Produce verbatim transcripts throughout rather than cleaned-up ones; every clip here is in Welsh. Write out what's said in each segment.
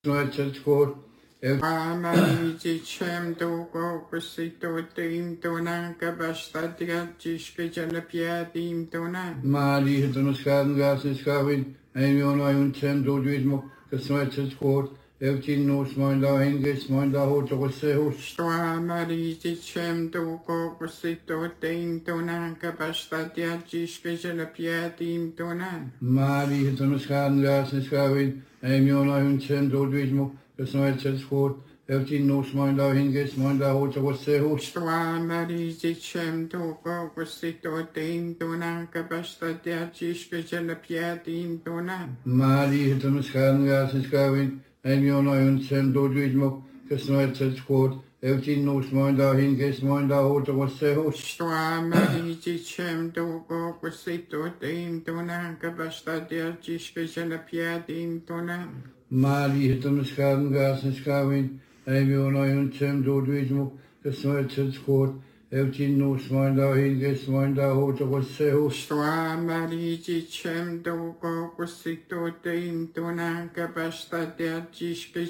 Squad. Amalidicem dugo cusito tim tona cabastatia cisque piatim tona. Mali Hitonoskan Gasis Kavin, Amiona Untem Dodismo, the Sweated Squad, Eltin Nos Minda Henges, Minda Hotoseus. Stoa Maridicem dugo cusito tim tona cabastatia cisque piatim tona. Mali Hitonoskan Gasis Kavin, Amiona Untem Dodismo, the Sweated Squad, Eltin Nos Minda Henges, Minda Hotoseus. Stoa Maridicem dugo cusito tim tona cabastatia cisque piatim tona. Mali Hitonoskan Gasis Kavin, Amiona Untem Dodismo, the Sweated Squad, Eltin Nos Minda Henges, Minda Hotoseus. Stoa Maridicem dugo cusito tim tona cabastatia cisque piatim tona. Mali Hitonoskan Gasis Kavin, Amiona Untem Dodismo, the Sweated Squad, Eltin Nos Minda Henges, Minda Hotoseus. Stoa Maridicem dugo cusito tim tona cabastatia cisque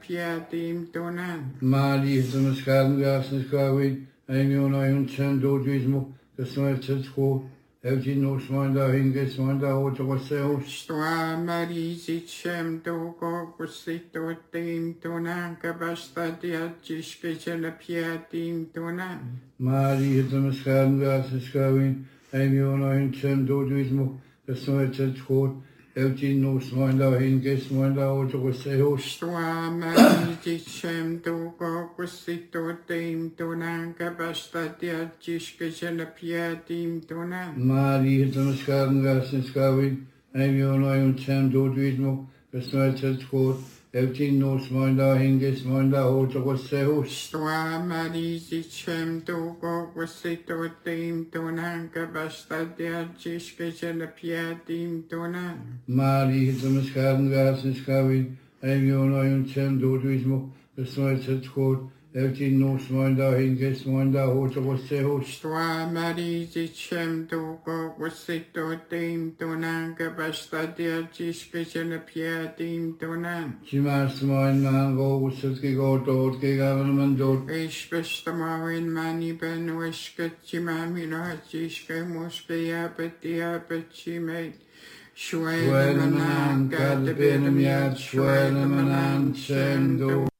piatim tona. Mali Hitonoskan Gasis Kavin, Amiona Untem Dodismo, the Sweated Squad, Eltin Nos Minda Henges, Minda Hotoseus. Stoa Maridicem dugo cusito tim tona cabastatia cisque piatim tona. Mali Hitonoskan Gasis Kavin, Amiona Untem Dodismo, the Sweated Squad, Eltin Nos Minda Henges, Minda Hotoseus. Stoa Maridicem dugo cusito tim tona cabastatia cisque piatim tona. Mali Hitonoskan Gasis Kavin, Amiona Untem Dodismo, the Sweated Squad, Eltin Nos Minda Henges, Minda Hotoseus. Stoa Maridicem dugo cusito tim tona cabastatia cisque piatim tona. Mali Hitonoskan Gasis Kavin, Amiona Untem Dodismo, the Sweated Squad, Eltin Nos Minda Henges, Minda Hotoseus. Stoa Maridicem dugo cusito tim tona cabastatia cisque piatim tona. Chimas Min Mango, Wusaki Gold, Gavin Dod. Ishpestamarin mani ben wiskachimamina cisque muskia petia pechimate. Shwelamanan, Shwelamanan, Kadabinam Yad, Shwelamanan, Shem Do.